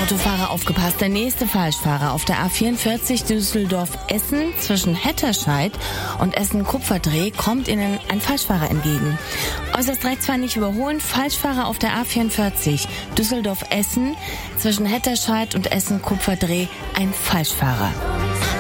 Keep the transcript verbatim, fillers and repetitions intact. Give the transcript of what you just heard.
Autofahrer aufgepasst, der nächste Falschfahrer auf der A vierundvierzig Düsseldorf-Essen zwischen Hetterscheid und Essen-Kupferdreh kommt Ihnen ein Falschfahrer entgegen. Äußerst rechtsfahren überholen, Falschfahrer auf der A vierundvierzig Düsseldorf-Essen zwischen Hetterscheid und Essen-Kupferdreh, ein Falschfahrer.